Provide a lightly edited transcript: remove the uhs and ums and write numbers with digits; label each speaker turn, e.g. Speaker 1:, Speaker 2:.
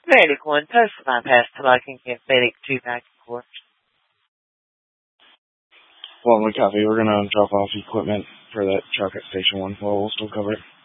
Speaker 1: Medic 1, post my pass till I can get Medic 2 back and forth.
Speaker 2: Well, we copy. We're going to drop off equipment for that truck at Station 1. Well, we'll still cover it.